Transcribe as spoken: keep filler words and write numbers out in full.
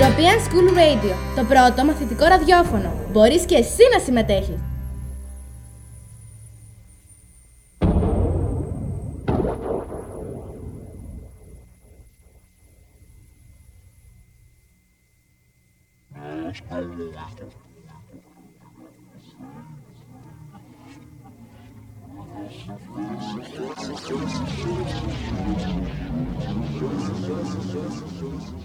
European School Radio, το πρώτο μαθητικό ραδιόφωνο. Μπορείς και εσύ να συμμετέχεις. Thank you.